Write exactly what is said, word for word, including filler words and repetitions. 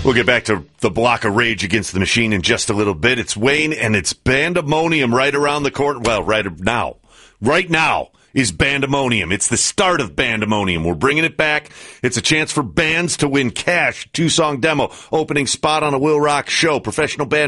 We'll get back to the block of Rage Against the Machine in just a little bit. It's Wayne and it's Bandemonium right around the corner. Well, right now. Right now is Bandemonium. It's the start of Bandemonium. We're bringing it back. It's a chance for bands to win cash. Two-song demo. Opening spot on a Will Rock show. Professional band